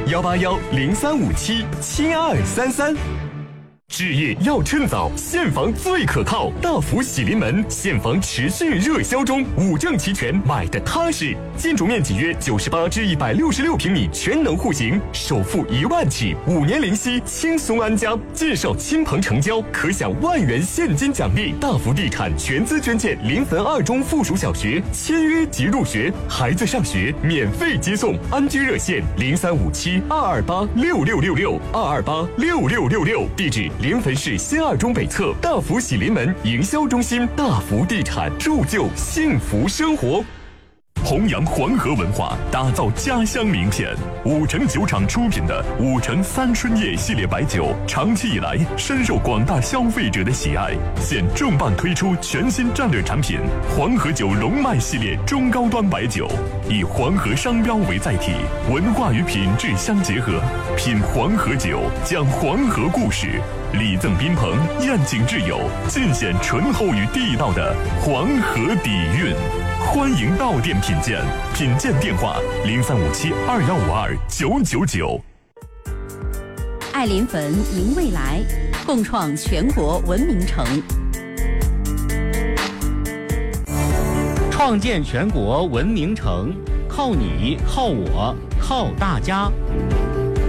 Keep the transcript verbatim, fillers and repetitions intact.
幺八幺零三五七七二三三。置业要趁早，现房最可靠。大福喜临门，现房持续热销中，五证齐全，买的踏实。建筑面积约九十八至一百六十六平米，全能户型，首付一万起，五年零息，轻松安家。介绍亲朋成交，可享万元现金奖励。大福地产全资捐建临汾二中附属小学，签约即入学，孩子上学免费接送。安居热线零三五七二二八六六六六二二八六六六六，地址临汾市新二中北侧大福喜临门营销中心。大福地产铸就幸福生活。 弘扬黄河文化，打造家乡名片。五城酒厂出品的五城三春叶系列白酒，长期以来深受广大消费者的喜爱。现重磅推出全新战略产品——黄河酒龙脉系列中高端白酒，以黄河商标为载体，文化与品质相结合。品黄河酒，讲黄河故事，礼赠宾朋，宴请挚友，尽显醇厚与地道的黄河底蕴。欢迎到店品鉴，品鉴电话零三五七二幺五二九九九。 爱临汾，迎未来，共创全国文明城， 创建全国文明城，靠你，靠我，靠大家。